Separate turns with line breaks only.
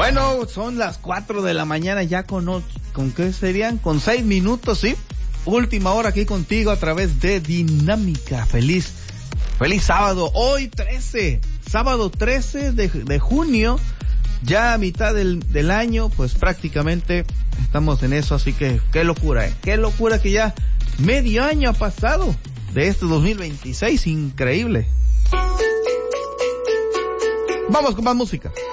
Bueno, son las 4 de la mañana ya ¿con qué serían? Con 6 minutos, ¿sí? Última hora aquí contigo a través de Dinámica. Feliz sábado. Hoy sábado 13 de junio, ya a mitad del año, pues prácticamente estamos en eso, así que qué locura, qué locura que ya medio año ha pasado de este 2026, increíble. Vamos con más música.